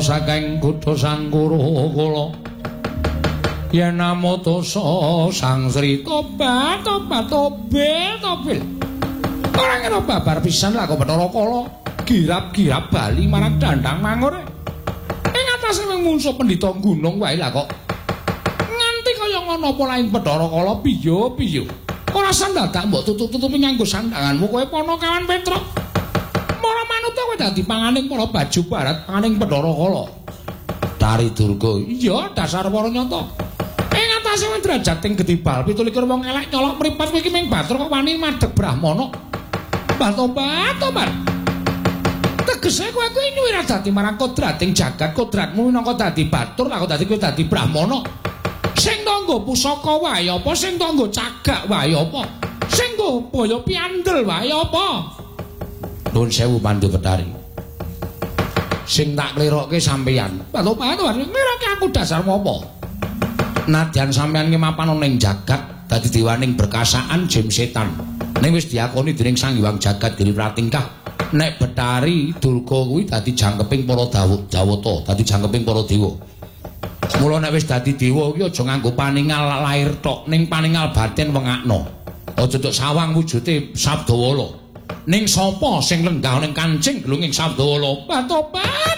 saking kutha Sangkura kula yen namo dosa Sang Sri tobat tobil ora kena babar pisan lah kok Bathara Kala girap-girap bali marang Dandang Mangure ing atase mungsuh pendhita gunung wae lah kok nganti kaya ngono apa lain Bathara Kala piye ora sandadak mbok tutup-tutupi nganggo sandanganmu kowe Panakawan Petruk mara manut kowe dadi panganing para baju barat panganing Bathara Kala Dari Durga iya dasar para nyata ing atase derajat gedhi bal 17 wong elek nyolok mripat kowe iki ming batur kok wani madheg Brahmana tobat tegese kowe kuwi nyuwira dadi marang kodrating jagat kodratmu minangka dadi batur lah kok dadi kowe dadi Brahmana sing tanggo pusaka wae apa sing tanggo cagak wae apa sing nggo boyo piandel wae apa nuwun sewu Pandhi Betari sing tak klirokke sampeyan tobat nglirokke aku dasar apa nadyan sampeyan ki mapan ning jagat dadi dewaning berkasaan jim setan ning wis diakoni dening Sang Hyang Jagat Giri Pratingkah nek Betari Durga kuwi dadi jangkeping para Dawata dadi jangkeping para dewa mula nek wis dadi dewa kuwi aja nganggo paningal lair tok ning paningal batin wengakno aja tok sawang wujude Sabdawala ning sapa sing lenggah ning kancing glunging Sabdawala tobat